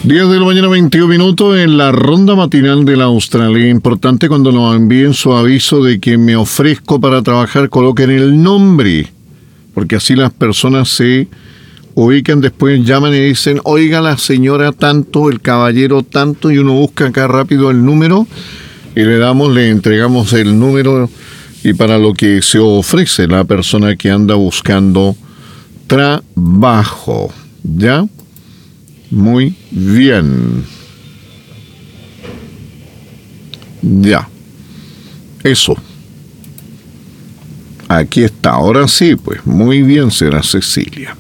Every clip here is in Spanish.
10 de la mañana, 21 minutos en la ronda matinal de la Australia. Importante cuando nos envíen su aviso de que me ofrezco para trabajar, coloquen el nombre, porque así las personas se ubican, después llaman y dicen, oiga, la señora tanto, el caballero tanto, y uno busca acá rápido el número y le entregamos el número y para lo que se ofrece la persona que anda buscando trabajo, ¿ya? Muy bien. Ya. Eso. Aquí está. Ahora sí, pues. Muy bien, señora Cecilia.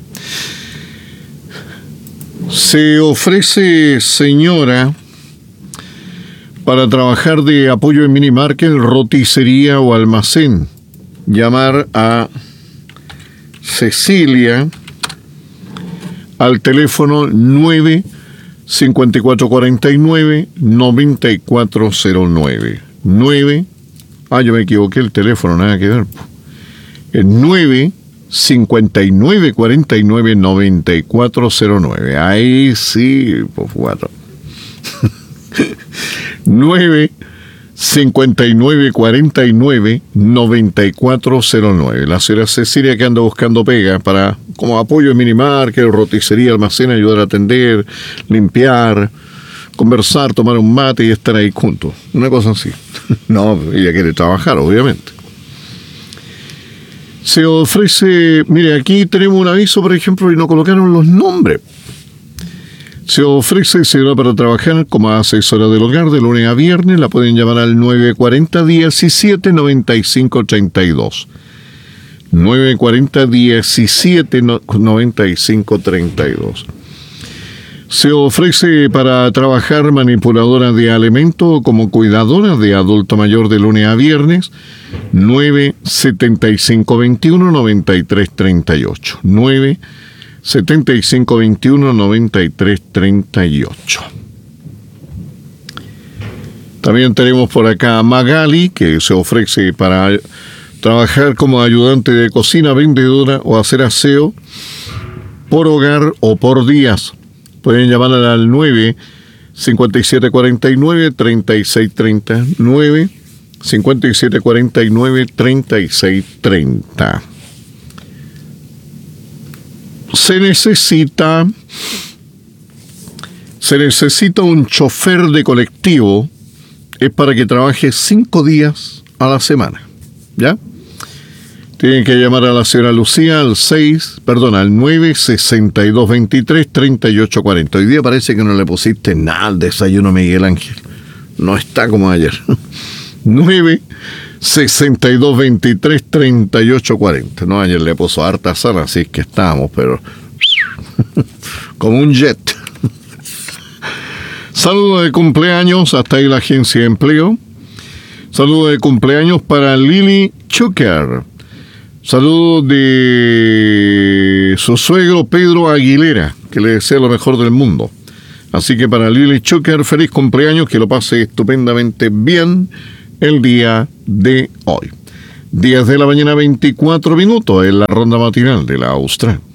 Se ofrece, señora, para trabajar de apoyo en minimarket, roticería o almacén. Llamar a Cecilia al teléfono 9-5449-9409. Yo me equivoqué el teléfono, nada que ver. El 9-5949-9409. Ahí sí, pues 4. 9-5949-9409. La señora Cecilia que anda buscando pega para como apoyo en minimarket, roticería, almacén, ayudar a atender, limpiar, conversar, tomar un mate y estar ahí juntos. Una cosa así. No, ella quiere trabajar, obviamente. Se ofrece, mire, aquí tenemos un aviso, por ejemplo, y no colocaron los nombres. Se ofrece, señora, para trabajar como asesora del hogar de lunes a viernes. La pueden llamar al 940-17-9532. 940-17-9532. Se ofrece para trabajar manipuladora de alimento como cuidadora de adulto mayor de lunes a viernes. 97521-9338. 97521-9338. También tenemos por acá a Magali, que se ofrece para trabajar como ayudante de cocina, vendedora o hacer aseo por hogar o por días. Pueden llamar al 9-5749-3630. 9-5749-3630. Se necesita un chofer de colectivo. Es para que trabaje 5 días a la semana, ¿ya? Tienen que llamar a la señora Lucía al 9-6223-3840. Hoy día parece que no le pusiste nada al desayuno, Miguel Ángel. No está como ayer. 9-6223-3840. No, ayer le puso harta sal, así es que estábamos, pero como un jet. Saludo de cumpleaños, hasta ahí la agencia de empleo. Saludo de cumpleaños para Lily Chucker. Saludo de su suegro Pedro Aguilera, que le desea lo mejor del mundo. Así que para Lily Chucker, feliz cumpleaños, que lo pase estupendamente bien el día de hoy. 10 de la mañana, 24 minutos en la ronda matinal de la Austral.